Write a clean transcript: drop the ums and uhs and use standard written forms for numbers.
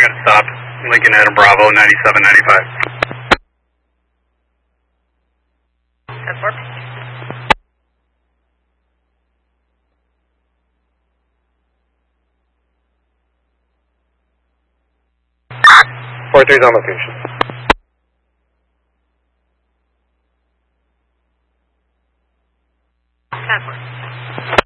got to stop. Lincoln Adam Bravo, 9795. 10-4. 43's on location.